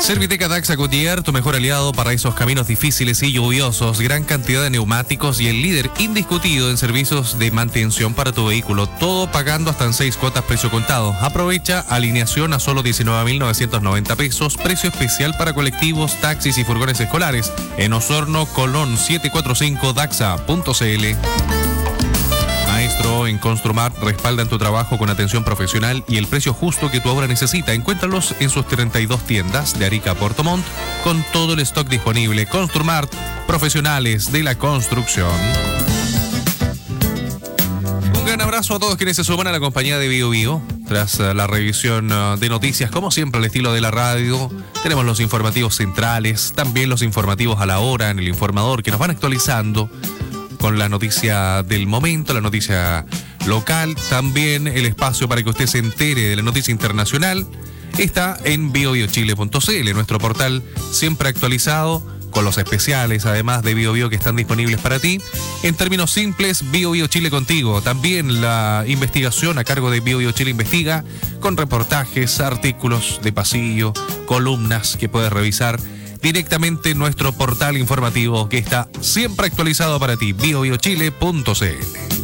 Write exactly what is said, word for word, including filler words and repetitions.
Serviteca Daxa Goodyear, tu mejor aliado para esos caminos difíciles y lluviosos. Gran cantidad de neumáticos y el líder indiscutido en servicios de mantención para tu vehículo. Todo pagando hasta en seis cuotas precio contado. Aprovecha alineación a solo diecinueve mil novecientos noventa pesos. Precio especial para colectivos, taxis y furgones escolares. En Osorno, Colón, siete cuatro cinco daxa punto c l. Maestro en Construmart respaldan tu trabajo con atención profesional y el precio justo que tu obra necesita. Encuéntralos en sus treinta y dos tiendas de Arica a Puerto Montt con todo el stock disponible. Construmart, profesionales de la construcción. Un gran abrazo a todos quienes se suman a la compañía de Bio Bio. Tras la revisión de noticias, como siempre, al estilo de la radio, tenemos los informativos centrales, también los informativos a la hora en el informador que nos van actualizando con la noticia del momento, la noticia local, también el espacio para que usted se entere de la noticia internacional. Está en bio bio chile punto c l, nuestro portal siempre actualizado, con los especiales, además de Bio Bio, que están disponibles para ti. En términos simples, Bio Bio Chile contigo. También la investigación a cargo de Bio Bio Chile Investiga, con reportajes, artículos de pasillo, columnas que puedes revisar directamente en nuestro portal informativo que está siempre actualizado para ti, bio bio chile punto c l.